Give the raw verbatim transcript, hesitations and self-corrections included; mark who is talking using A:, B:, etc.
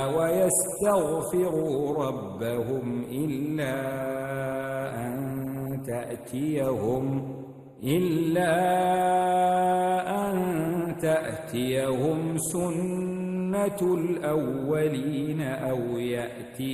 A: ويستغفروا ربهم إلا أن تأتيهم إلا أن تأتيهم سنة الأولين أو يأتي